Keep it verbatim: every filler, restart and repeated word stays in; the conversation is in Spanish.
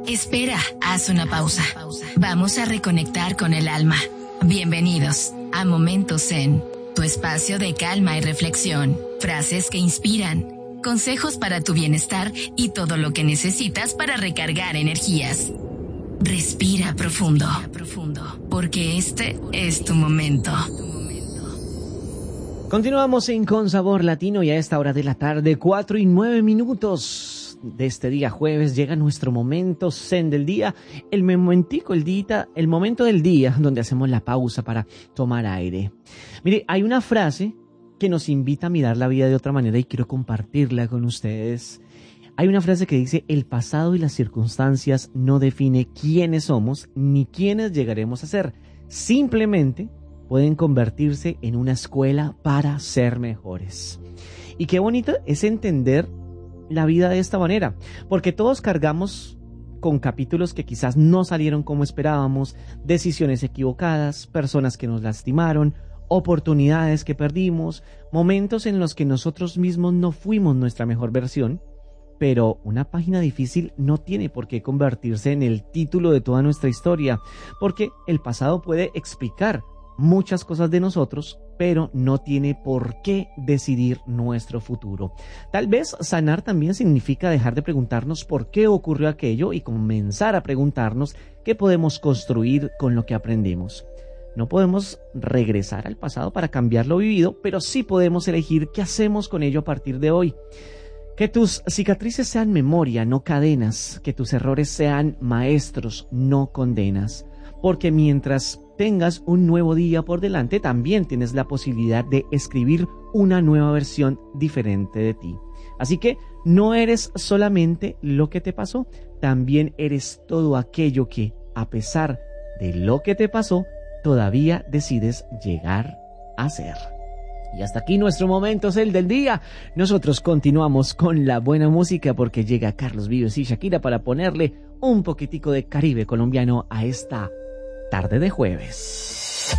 Espera, haz una pausa. Vamos a reconectar con el alma. Bienvenidos a Momentos Zen, tu espacio de calma y reflexión. Frases que inspiran, consejos para tu bienestar y todo lo que necesitas para recargar energías. Respira profundo, porque este es tu momento. Continuamos en Con Sabor Latino y a esta hora de la tarde, cuatro y nueve minutos de este día jueves, llega nuestro momento zen del día, el momentico, el día, el momento del día donde hacemos la pausa para tomar aire. Mire, hay una frase que nos invita a mirar la vida de otra manera y quiero compartirla con ustedes. Hay una frase que dice: el pasado y las circunstancias no define quiénes somos ni quiénes llegaremos a ser. Simplemente pueden convertirse en una escuela para ser mejores. Y qué bonito es entender la vida de esta manera, porque todos cargamos con capítulos que quizás no salieron como esperábamos, decisiones equivocadas, personas que nos lastimaron, oportunidades que perdimos, momentos en los que nosotros mismos no fuimos nuestra mejor versión. Pero una página difícil no tiene por qué convertirse en el título de toda nuestra historia, porque el pasado puede explicar muchas cosas de nosotros, pero no tiene por qué decidir nuestro futuro. Tal vez sanar también significa dejar de preguntarnos por qué ocurrió aquello y comenzar a preguntarnos qué podemos construir con lo que aprendimos. No podemos regresar al pasado para cambiar lo vivido, pero sí podemos elegir qué hacemos con ello a partir de hoy. Que tus cicatrices sean memoria, no cadenas. Que tus errores sean maestros, no condenas. Porque mientras tengas un nuevo día por delante, también tienes la posibilidad de escribir una nueva versión diferente de ti. Así que no eres solamente lo que te pasó, también eres todo aquello que, a pesar de lo que te pasó, todavía decides llegar a ser. Y hasta aquí nuestro momento es el del día. Nosotros continuamos con la buena música porque llega Carlos Vives y Shakira para ponerle un poquitico de Caribe colombiano a esta tarde de jueves.